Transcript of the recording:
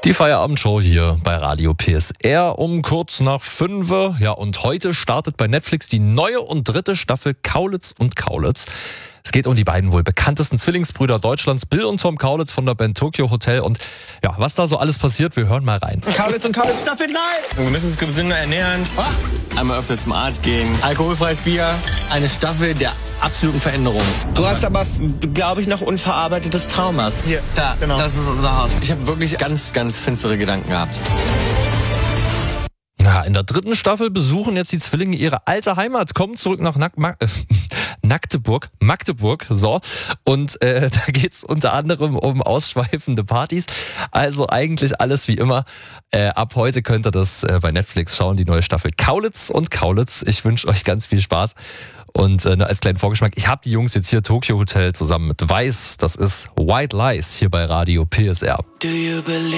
Die Feierabendshow hier bei Radio PSR um kurz nach 5. Ja, und heute startet bei Netflix die neue und 3. Staffel Kaulitz und Kaulitz. Es geht um die beiden wohl bekanntesten Zwillingsbrüder Deutschlands, Bill und Tom Kaulitz von der Band Tokyo Hotel. Und ja, was da so alles passiert, wir hören mal rein. Kaulitz und Kaulitz Staffel 9! Wir müssen uns gesünder ernähren, einmal öfter zum Arzt gehen, alkoholfreies Bier, eine Staffel der absoluten Veränderung. Du hast aber, glaube ich, noch unverarbeitetes Trauma. Hier, da, genau. Das ist unser Haus. Ich habe wirklich ganz, ganz finstere Gedanken gehabt. Ja, in der 3. Staffel besuchen jetzt die Zwillinge ihre alte Heimat, kommen zurück nach Magdeburg, so. Und da geht's unter anderem um ausschweifende Partys. Also eigentlich alles wie immer. Ab heute könnt ihr das bei Netflix schauen, die neue Staffel Kaulitz und Kaulitz. Ich wünsche euch ganz viel Spaß. Und als kleinen Vorgeschmack, ich habe die Jungs jetzt hier Tokyo Hotel zusammen mit Weiß. Das ist White Lies hier bei Radio PSR.